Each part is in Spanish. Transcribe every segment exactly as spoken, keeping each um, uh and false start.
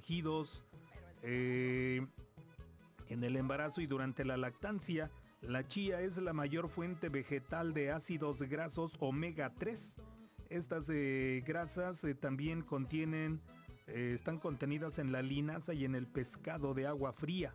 restringidos eh, en el embarazo y durante la lactancia. La chía es la mayor fuente vegetal de ácidos grasos omega tres. Estas eh, grasas eh, también contienen, eh, están contenidas en la linaza y en el pescado de agua fría.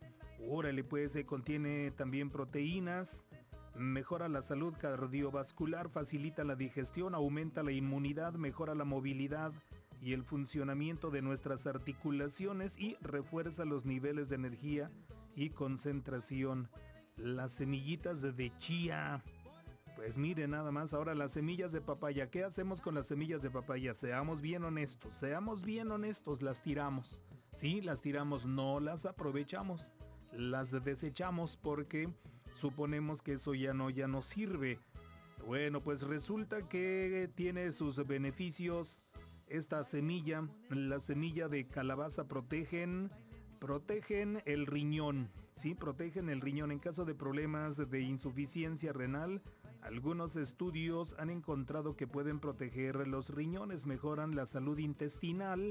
Órale, pues eh, contiene también proteínas, mejora la salud cardiovascular, facilita la digestión, aumenta la inmunidad, mejora la movilidad y el funcionamiento de nuestras articulaciones y refuerza los niveles de energía y concentración. Las semillitas de chía. Pues mire nada más, ahora las semillas de papaya. ¿Qué hacemos con las semillas de papaya? Seamos bien honestos, seamos bien honestos, las tiramos. Sí, las tiramos, no las aprovechamos. Las desechamos porque suponemos que eso ya no, ya no sirve. Bueno, pues resulta que tiene sus beneficios. Esta semilla, la semilla de calabaza protegen, protegen el riñón. Sí, protegen el riñón en caso de problemas de insuficiencia renal. Algunos estudios han encontrado que pueden proteger los riñones, mejoran la salud intestinal.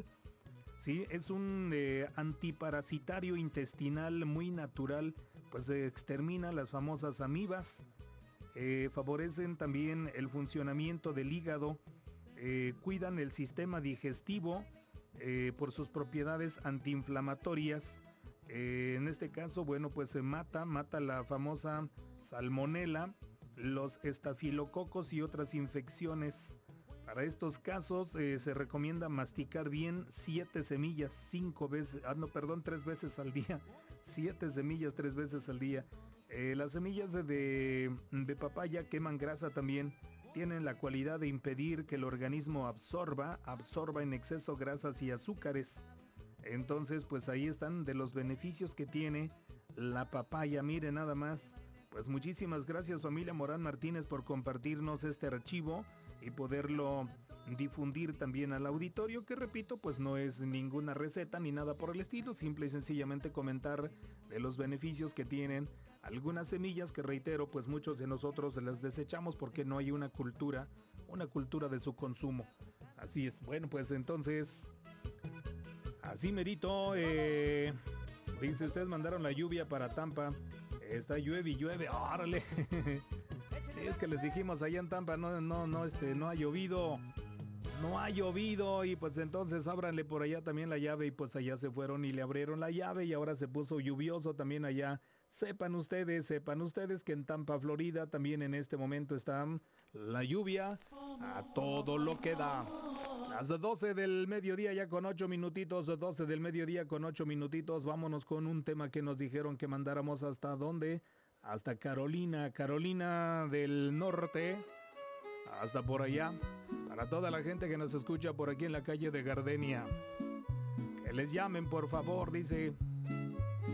Sí, es un eh, antiparasitario intestinal muy natural, pues eh, extermina las famosas amibas. Eh, favorecen también el funcionamiento del hígado, eh, cuidan el sistema digestivo eh, por sus propiedades antiinflamatorias. Eh, en este caso, bueno, pues se mata, mata la famosa salmonela, los estafilococos y otras infecciones. Para estos casos eh, se recomienda masticar bien siete semillas, cinco veces, ah no, perdón, tres veces al día. Siete semillas, tres veces al día. Eh, las semillas de, de, de papaya queman grasa también. Tienen la cualidad de impedir que el organismo absorba, absorba en exceso grasas y azúcares. Entonces, pues ahí están de los beneficios que tiene la papaya. Mire nada más. Pues muchísimas gracias, familia Morán Martínez, por compartirnos este archivo y poderlo difundir también al auditorio, que repito, pues no es ninguna receta ni nada por el estilo, simple y sencillamente comentar de los beneficios que tienen algunas semillas que, reitero, pues muchos de nosotros las desechamos porque no hay una cultura, una cultura de su consumo. Así es. Bueno, pues entonces, así merito, eh, dice, ustedes mandaron la lluvia para Tampa. Está llueve y llueve, órale. Sí, es que les dijimos allá en Tampa, no, no, no, este, no ha llovido. No ha llovido y pues entonces ábranle por allá también la llave y pues allá se fueron y le abrieron la llave y ahora se puso lluvioso también allá. Sepan ustedes, sepan ustedes que en Tampa, Florida, también en este momento está la lluvia a todo lo que da. Las doce del mediodía ya con ocho minutitos, doce del mediodía con ocho minutitos, vámonos con un tema que nos dijeron que mandáramos hasta dónde, hasta Carolina, Carolina del Norte, hasta por allá, para toda la gente que nos escucha por aquí en la calle de Gardenia. Que les llamen por favor, dice...